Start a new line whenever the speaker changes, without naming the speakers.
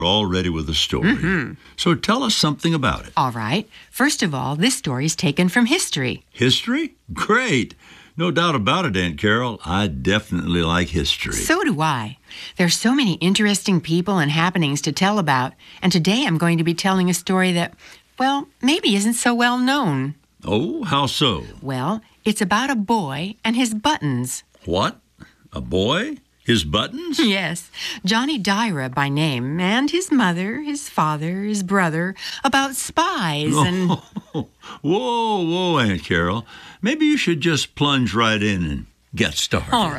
all ready with a story. So tell us something about it.
All right. First of all, this story's taken from history.
History? Great. No doubt about it, Aunt Carol. I definitely like history.
So do I. There's so many interesting people and happenings to tell about, and today I'm going to be telling a story that, well, maybe isn't so well known.
Oh, how so?
Well, it's about a boy and his buttons.
What? A boy? His buttons?
Yes, Johnny Dyra by name, and his mother, his father, his brother, about spies and...
Whoa, Aunt Carol. Maybe you should just plunge right in and get started.
All right.